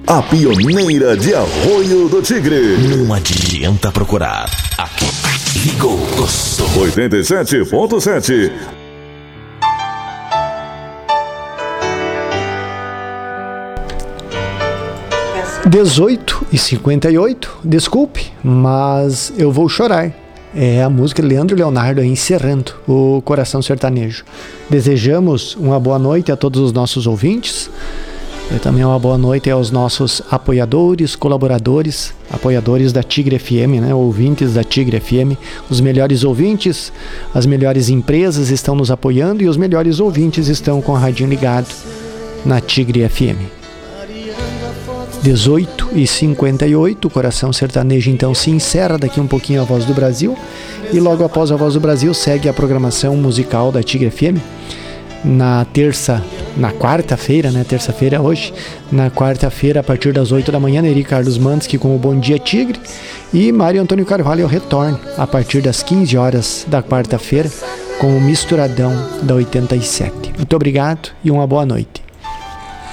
a pioneira de Arroio do Tigre. Não adianta procurar. Aqui, ligou o som. 87.7. Dezoito e 58, desculpe, mas eu vou chorar. É a música de Leandro e Leonardo encerrando o Coração Sertanejo. Desejamos uma boa noite a todos os nossos ouvintes. E também uma boa noite aos nossos apoiadores, colaboradores, apoiadores da Tigre FM, né? Ouvintes da Tigre FM. Os melhores ouvintes, as melhores empresas estão nos apoiando e os melhores ouvintes estão com o radinho ligado na Tigre FM. 18 e 58, o Coração Sertanejo então se encerra. Daqui um pouquinho a Voz do Brasil, e logo após a Voz do Brasil segue a programação musical da Tigre FM. Na quarta-feira, né? Terça-feira hoje. Na quarta-feira, a partir das 8 da manhã, Neri Carlos Manski com o Bom Dia Tigre, e Mário Antônio Carvalho retorna a partir das 15 horas da quarta-feira com o Misturadão da 87. Muito obrigado e uma boa noite.